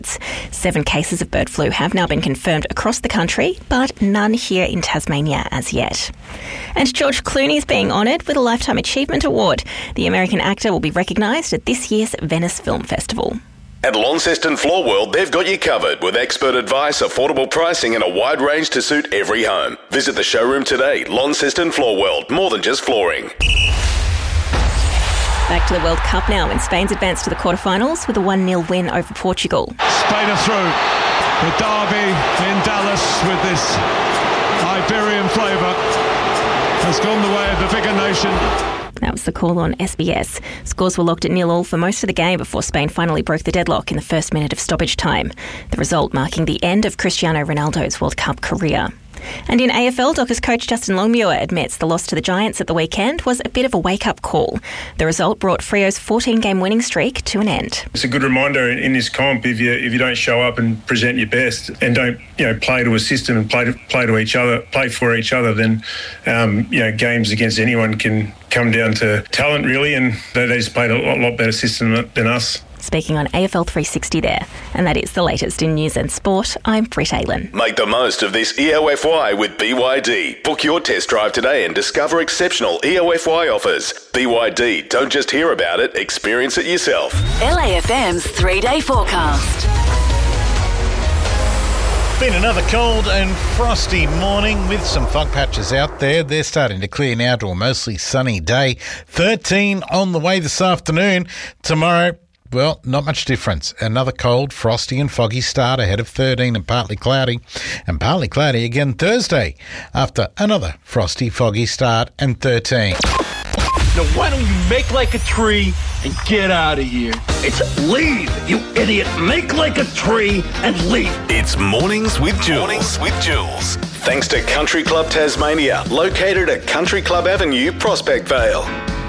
7 cases of bird flu have now been confirmed across the country, but none here in Tasmania as yet. And George Clooney is being honoured with a Lifetime Achievement Award. The American actor will be recognised at this year's Venice Film Festival. At Launceston Floor World, they've got you covered with expert advice, affordable pricing and a wide range to suit every home. Visit the showroom today. Launceston Floor World, more than just flooring. Back to the World Cup now, when Spain's advanced to the quarterfinals with a 1-0 win over Portugal. Spain are through. The derby in Dallas with this Iberian flavour has gone the way of the bigger nation. That was the call on SBS. Scores were locked at 0-0 for most of the game before Spain finally broke the deadlock in the first minute of stoppage time. The result marking the end of Cristiano Ronaldo's World Cup career. And in AFL, Dockers coach Justin Longmuir admits the loss to the Giants at the weekend was a bit of a wake-up call. The result brought Freo's 14-game winning streak to an end. It's a good reminder in this comp, if you don't show up and present your best and don't play to a system and play to each other, play for each other, then games against anyone can come down to talent really, and they just played a lot better system than us. Speaking on AFL 360 there. And that is the latest in news and sport. I'm Britt Aylan. Make the most of this EOFY with BYD. Book your test drive today and discover exceptional EOFY offers. BYD, don't just hear about it, experience it yourself. LAFM's 3-day forecast. Been another cold and frosty morning with some fog patches out there. They're starting to clear now to a mostly sunny day. 13 on the way this afternoon. Tomorrow, well, not much difference. Another cold, frosty and foggy start ahead of 13 and partly cloudy again Thursday after another frosty, foggy start and 13. Now, why don't you make like a tree and get out of here? It's leave, you idiot. Make like a tree and leave. It's Mornings with Jules. Thanks to Country Club Tasmania, located at Country Club Avenue, Prospect Vale.